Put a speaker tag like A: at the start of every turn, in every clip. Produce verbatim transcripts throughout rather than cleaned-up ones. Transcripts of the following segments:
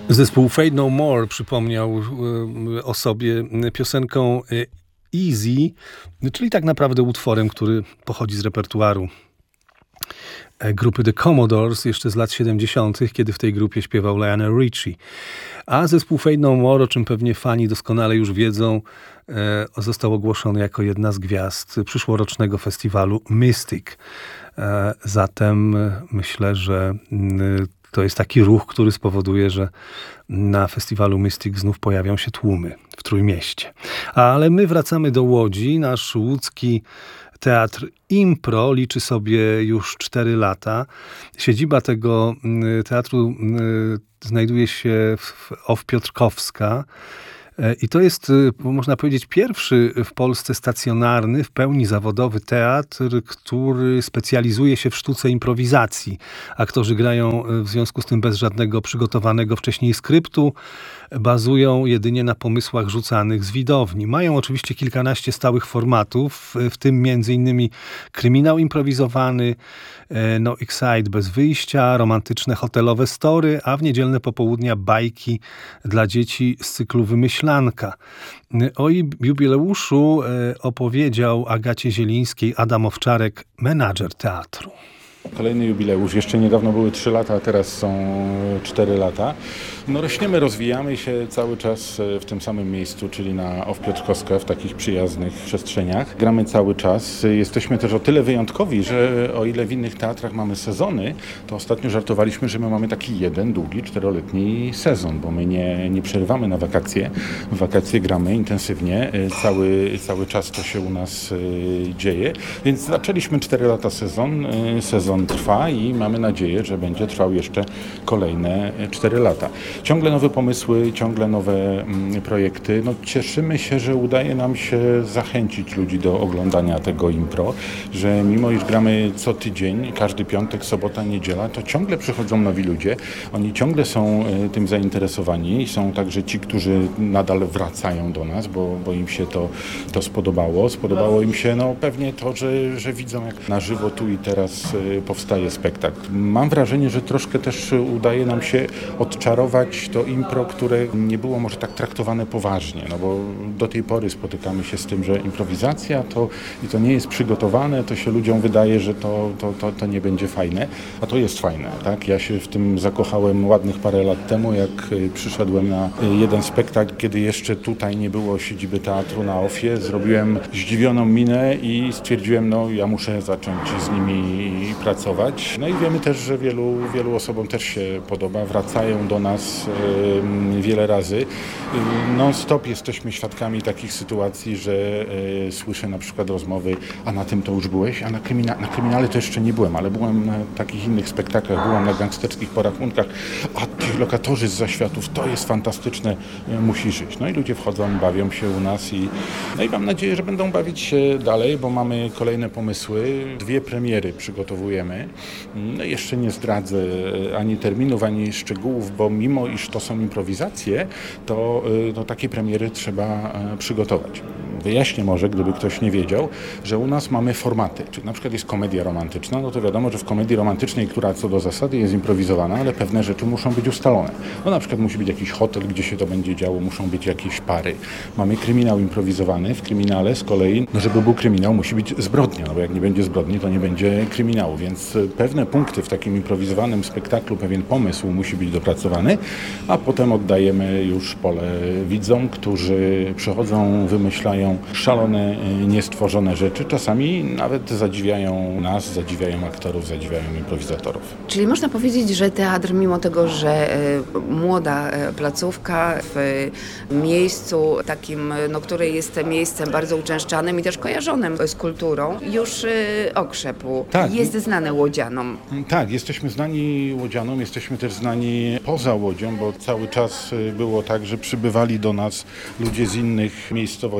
A: Zespół Fade No More przypomniał y, o sobie piosenką y, Easy, czyli tak naprawdę utworem, który pochodzi z repertuaru e, grupy The Commodores jeszcze z lat siedemdziesiątych, kiedy w tej grupie śpiewał Lionel Richie. A zespół Fade No More, o czym pewnie fani doskonale już wiedzą, e, został ogłoszony jako jedna z gwiazd przyszłorocznego festiwalu Mystic. E, zatem e, myślę, że m, to jest taki ruch, który spowoduje, że na festiwalu Mystic znów pojawią się tłumy w Trójmieście. Ale my wracamy do Łodzi. Nasz łódzki teatr Impro liczy sobie już cztery lata. Siedziba tego teatru znajduje się w Off Piotrkowska. I to jest, można powiedzieć, pierwszy w Polsce stacjonarny, w pełni zawodowy teatr, który specjalizuje się w sztuce improwizacji. Aktorzy grają w związku z tym bez żadnego przygotowanego wcześniej skryptu, bazują jedynie na pomysłach rzucanych z widowni. Mają oczywiście kilkanaście stałych formatów, w tym między innymi kryminał improwizowany, No Excite bez wyjścia, romantyczne hotelowe story, a w niedzielne popołudnia bajki dla dzieci z cyklu Wymyślanka. O jubileuszu opowiedział Agacie Zielińskiej Adam Owczarek, menadżer teatru.
B: Kolejny jubileusz. Jeszcze niedawno były trzy lata, a teraz są cztery lata. No rośniemy, rozwijamy się cały czas w tym samym miejscu, czyli na Off Piotrkowska, w takich przyjaznych przestrzeniach. Gramy cały czas. Jesteśmy też o tyle wyjątkowi, że o ile w innych teatrach mamy sezony, to ostatnio żartowaliśmy, że my mamy taki jeden długi, czteroletni sezon, bo my nie, nie przerywamy na wakacje. W wakacje gramy intensywnie. Cały, cały czas to się u nas dzieje. Więc zaczęliśmy cztery lata sezon. Sezon trwa i mamy nadzieję, że będzie trwał jeszcze kolejne cztery lata. Ciągle nowe pomysły, ciągle nowe mm, projekty. No, cieszymy się, że udaje nam się zachęcić ludzi do oglądania tego impro, że mimo iż gramy co tydzień, każdy piątek, sobota, niedziela, to ciągle przychodzą nowi ludzie. Oni ciągle są y, tym zainteresowani. Są także ci, którzy nadal wracają do nas, bo, bo im się to, to spodobało. Spodobało im się no, pewnie to, że, że widzą jak na żywo tu i teraz y, powstaje spektakl. Mam wrażenie, że troszkę też udaje nam się odczarować to impro, które nie było może tak traktowane poważnie, no bo do tej pory spotykamy się z tym, że improwizacja to i to nie jest przygotowane, to się ludziom wydaje, że to, to, to, to nie będzie fajne, a to jest fajne, tak? Ja się w tym zakochałem ładnych parę lat temu, jak przyszedłem na jeden spektakl, kiedy jeszcze tutaj nie było siedziby teatru na Ofie, zrobiłem zdziwioną minę i stwierdziłem, no ja muszę zacząć z nimi pracować. No i wiemy też, że wielu, wielu osobom też się podoba, wracają do nas y, wiele razy. Non-stop jesteśmy świadkami takich sytuacji, że y, słyszę na przykład rozmowy, a na tym to już byłeś, a na, krymina- na kryminale to jeszcze nie byłem, ale byłem na takich innych spektaklach, byłem na gangsterskich porachunkach, a ci lokatorzy z zaświatów, to jest fantastyczne, y, musi żyć. No i ludzie wchodzą, bawią się u nas i, no i mam nadzieję, że będą bawić się dalej, bo mamy kolejne pomysły, dwie premiery przygotowujemy. No jeszcze nie zdradzę ani terminów, ani szczegółów, bo mimo iż to są improwizacje, to, to takie premiery trzeba przygotować. Wyjaśnię może, gdyby ktoś nie wiedział, że u nas mamy formaty. Czyli na przykład jest komedia romantyczna, no to wiadomo, że w komedii romantycznej, która co do zasady jest improwizowana, ale pewne rzeczy muszą być ustalone. No na przykład musi być jakiś hotel, gdzie się to będzie działo, muszą być jakieś pary. Mamy kryminał improwizowany, w kryminale z kolei, no żeby był kryminał, musi być zbrodnia, no bo jak nie będzie zbrodni, to nie będzie kryminału, więc pewne punkty w takim improwizowanym spektaklu, pewien pomysł musi być dopracowany, a potem oddajemy już pole widzom, którzy przychodzą, wymyślają szalone, niestworzone rzeczy. Czasami nawet zadziwiają nas, zadziwiają aktorów, zadziwiają improwizatorów.
C: Czyli można powiedzieć, że teatr, mimo tego, że młoda placówka w miejscu takim, no, które jest miejscem bardzo uczęszczanym i też kojarzonym z kulturą, już okrzepł. Tak. Jest znane łodzianom.
B: Tak, jesteśmy znani łodzianom, jesteśmy też znani poza Łodzią, bo cały czas było tak, że przybywali do nas ludzie z innych miejscowości.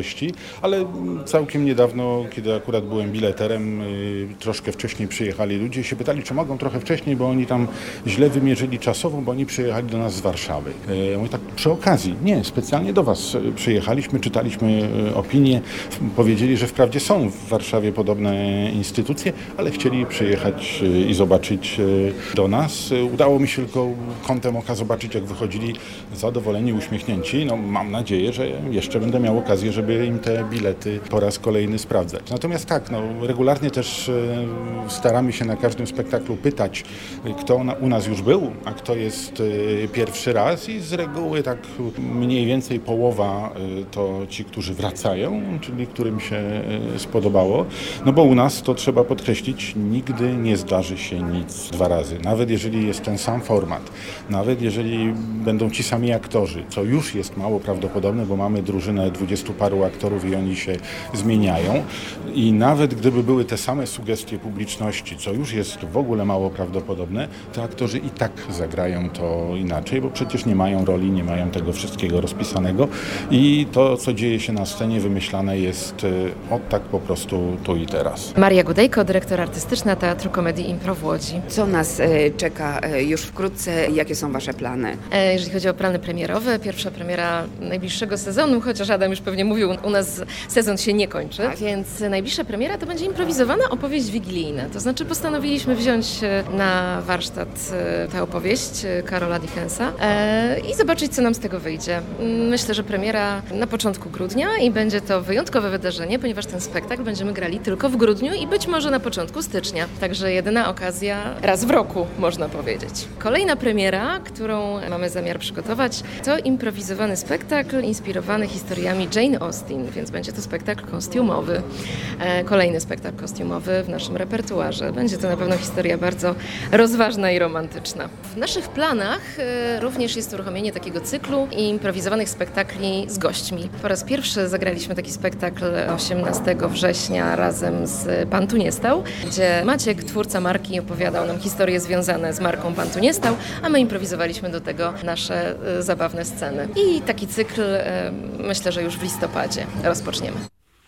B: ale całkiem niedawno, kiedy akurat byłem bileterem, troszkę wcześniej przyjechali ludzie i się pytali, czy mogą trochę wcześniej, bo oni tam źle wymierzyli czasowo, bo oni przyjechali do nas z Warszawy. Ja mówię tak przy okazji, nie, specjalnie do was przyjechaliśmy, czytaliśmy opinie, powiedzieli, że wprawdzie są w Warszawie podobne instytucje, ale chcieli przyjechać i zobaczyć do nas. Udało mi się tylko kątem oka zobaczyć, jak wychodzili zadowoleni, uśmiechnięci. No, mam nadzieję, że jeszcze będę miał okazję, żeby im te bilety po raz kolejny sprawdzać. Natomiast tak, no, regularnie też staramy się na każdym spektaklu pytać, kto na, u nas już był, a kto jest pierwszy raz i z reguły tak mniej więcej połowa to ci, którzy wracają, czyli którym się spodobało. No bo u nas, to trzeba podkreślić, nigdy nie zdarzy się nic dwa razy. Nawet jeżeli jest ten sam format, nawet jeżeli będą ci sami aktorzy, co już jest mało prawdopodobne, bo mamy drużynę dwudziestu paru aktorów i oni się zmieniają. I nawet gdyby były te same sugestie publiczności, co już jest w ogóle mało prawdopodobne, to aktorzy i tak zagrają to inaczej, bo przecież nie mają roli, nie mają tego wszystkiego rozpisanego i to, co dzieje się na scenie, wymyślane jest od tak po prostu tu i teraz.
D: Maria Gudejko, dyrektor artystyczna Teatru Komedii Impro w Łodzi.
C: Co nas czeka już wkrótce? Jakie są wasze plany?
D: Jeżeli chodzi o plany premierowe, pierwsza premiera najbliższego sezonu, chociaż Adam już pewnie mówił, u nas sezon się nie kończy, tak. Więc najbliższa premiera to będzie improwizowana opowieść wigilijna. To znaczy postanowiliśmy wziąć na warsztat tę opowieść Karola Dickensa i zobaczyć, co nam z tego wyjdzie. Myślę, że premiera na początku grudnia i będzie to wyjątkowe wydarzenie, ponieważ ten spektakl będziemy grali tylko w grudniu i być może na początku stycznia. Także jedyna okazja raz w roku, można powiedzieć. Kolejna premiera, którą mamy zamiar przygotować, to improwizowany spektakl inspirowany historiami Jane Austen, więc będzie to spektakl kostiumowy. Kolejny spektakl kostiumowy w naszym repertuarze. Będzie to na pewno historia bardzo rozważna i romantyczna. W naszych planach również jest uruchomienie takiego cyklu improwizowanych spektakli z gośćmi. Po raz pierwszy zagraliśmy taki spektakl osiemnastego września razem z Pan tu nie stał, gdzie Maciek, twórca marki, opowiadał nam historie związane z marką Pan tu nie stał, a my improwizowaliśmy do tego nasze zabawne sceny. I taki cykl myślę, że już w listopadzie rozpoczniemy.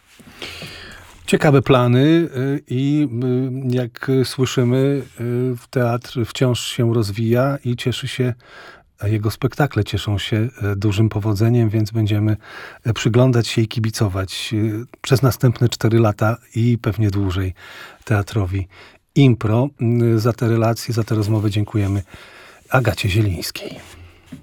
A: Ciekawe plany i jak słyszymy, teatr wciąż się rozwija i cieszy się, jego spektakle cieszą się dużym powodzeniem, więc będziemy przyglądać się i kibicować przez następne cztery lata i pewnie dłużej teatrowi Impro. Za te relacje, za te rozmowy dziękujemy Agacie Zielińskiej.